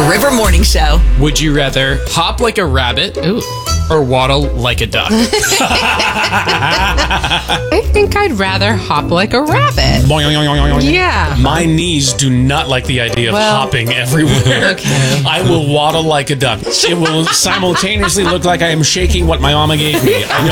River Morning Show. Would you rather hop like a rabbit or waddle like a duck? I think I'd rather hop like a rabbit. Yeah. My knees do not like the idea of hopping everywhere. Okay. I will waddle like a duck. It will simultaneously look like I am shaking what my mama gave me. I know